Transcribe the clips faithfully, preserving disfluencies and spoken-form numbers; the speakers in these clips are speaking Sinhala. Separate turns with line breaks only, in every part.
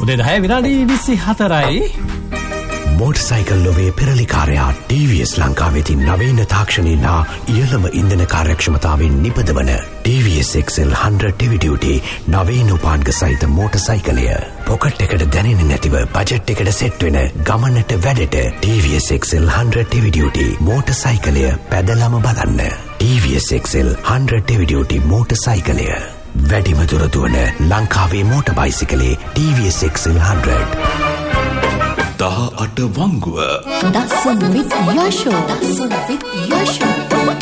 උදේ දහය විනාඩි විසිහතරයි.
මෝටර් සයිකල් ලොවේ පෙරලිකාරයා ටී වී එස් ලංකාවේ නවීන තාක්ෂණයෙන් හා ඉහළම ඉන්ධන කාර්යක්ෂමතාවෙන් නිපදවන ටී වී S X L හන්ඩ්‍රඩ් Heavy Duty නවීන උපාංග සහිත මෝටර් සයිකලය. පොකට් එකට දැනෙන්නේ නැතිව බජට් එකට සෙට් වෙන ගමනට වැඩට ටී වී S X L හන්ඩ්‍රඩ් Heavy Duty motor සයිකලය පැදලම බලන්න. ටී වී S X L හන්ඩ්‍රඩ් Heavy Duty motor සයිකලය. වැඩිම දුර දුවන ලංකාවේ මෝටර් බයිසිකලේ ටී වී එස් එක්ස් එල් හන්ඩ්‍රඩ්.
දහ අට වංගුව
දසුන් විත් යශෝ දසුන් විත් යශෝ.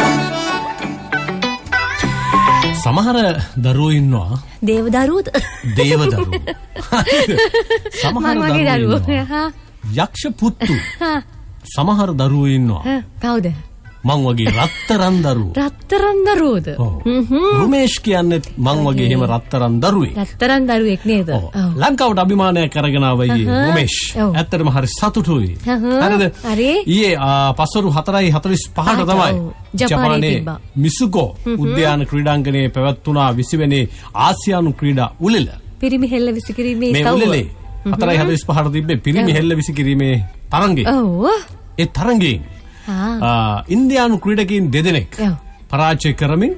සමහර දරුවෝ ඉන්නවා
දේව දරුවෝද
දේව දරුවෝ. සමහර දරුවෝ ඉන්නවා යක්ෂ පුත්තු. සමහර දරුවෝ ඉන්නවා
කවුද?
මං වගේ රත්තරන් දරුවෝ.
රත්තරන් දරුවෝද?
රුමේෂ් කියන්නේ මං වගේ එහෙම රත්තරන් දරුවෙක්.
රත්තරන් දරුවෙක් නේද?
ලංකාවට අභිමානයක් කරගෙන ආවයි රුමේෂ්. ඇත්තටම හරි සතුටුයි. හරිද?
හරි.
ඊයේ පස්වරු හතරයි හතළිස් පහට තමයි ජපානයේ මිසුගෝ උද්‍යාන ක්‍රීඩාංගණයේ පැවැත්වුණා විසි වෙනි ආසියානු ක්‍රීඩා උළෙල.
පිරිමි හෙල්ල විසිකිරීමේ
මේ උළෙලේ හතරයි හතළිස් පහට තිබ්බේ පිරිමි හෙල්ල විසිකිරීමේ තරඟය.
ඔව්.
ඒ තරඟයෙන් ඉන්දියානු ක්‍රීඩකයින් දෙදෙනෙක් පරාජය කරමින්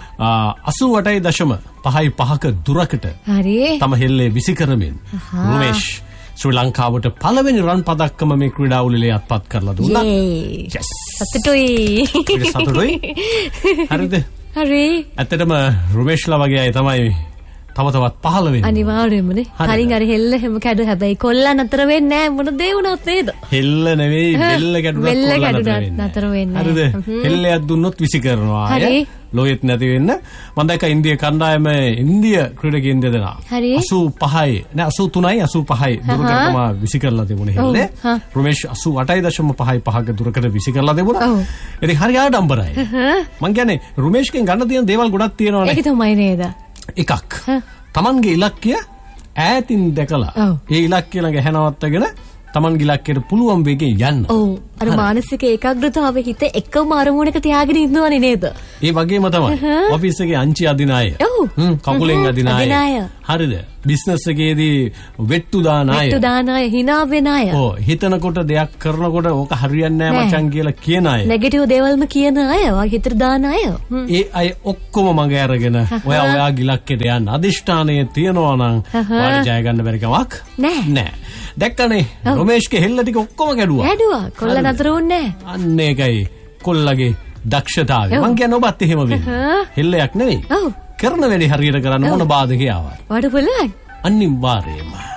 අසූ අටයි දශම පහයි පහක දුරකට තම හෙල්ලේ විසි කරමින් රුමේෂ් ශ්‍රී ලංකාවට පළවෙනි රන් පදක්කම මේ ක්‍රීඩා උළෙලේ අත්පත් කරලා දුන්නා. yes
සතුටුයි.
සතුටුයි. හරිද?
හරි.
ඇත්තටම රුමේෂ්ලා වගේ අය තමයි තව තවත් පහළ වෙන්නේ.
අනිවාර්යයෙන්මනේ. කලින් අර හෙල්ල හැම කැඩු හැබැයි කොල්ලා නතර වෙන්නේ නැහැ මොන දේ වුණත් නේද?
හෙල්ල නෙවෙයි බෙල්ල කැඩුණත් කොල්ලා
නතර වෙන්නේ.
හරිද? හෙල්ලයක් දුන්නොත් විසි කරනවා අය. ලෝයෙත් නැති වෙන්න. මම දැක්ක ඉන්දිය කණ්ඩායම ඉන්දිය ක්‍රීඩකයන් දෙදෙනා අසූ පහයි නෑ අසූ තුනයි අසූ පහයි දුරකට තමයි විසි කරලා තිබුණේ හෙල්ලේ. රුමේෂ් අසූ අටයි දශම පහයි පහක දුරකට විසි කරලා තිබුණා. ඉතින් හරි ආඩම්බරයි. මං කියන්නේ රුමේෂ්ගෙන් ගන්න තියෙන දේවල් ගොඩක් තියෙනවානේ.
ඒක තමයි නේද?
එකක් තමන්ගේ ඉලක්කය ඈතින් දැකලා ඒ ඉලක්කය ළඟ හැනවත්තගෙන තමන්ගේ ඉලක්කයට පුළුවන් වෙගෙන් යන්න.
ඔව් අර මානසික ඒකාග්‍රතාවය හිත එකම අරමුණක තියාගෙන ඉන්නවනේ නේද?
ඒ වගේම තමයි ඔෆිස් එකේ අංචි අදින අය. හ්ම් කකුලෙන් අදින අය. හරිද? බිස්නස් එකේදී වෙට්ටු දාන අය.
වෙට්ටු දාන අය, hina වෙන අය.
ඔව් හිතනකොට දෙයක් කරනකොට ඕක හරියන්නේ නැහැ මචං කියලා කියන අය.
නෙගටිව් දේවල්ම කියන අය, වගේ හිතට දාන අය.
ඒ අය ඔක්කොම මග අරගෙන ඔයා ඔයාගේ ඉලක්කයට යන්න අදිෂ්ඨානයේ තියනවා නම් ඔයාලට ජය ගන්න බැරි කමක්
නෑ.
නෑ. දැක්කනේ රොමේෂ්ගේ හෙල්ල ටික ඔක්කොම ගැඩුවා.
ගැඩුවා. කොල්ල නතර වුණේ නෑ.
අන්න ඒකයි කොල්ලගේ දක්ෂතාවය. මං කියන්නේ ඔබත් එහෙම වෙන්න. හෙල්ලයක් නෙවෙයි. කරන වැඩේ හරියට කරන්න මොන බාධකේ ආවත්.
වඩ පුළුවන්.
අනිවාර්යයෙන්ම.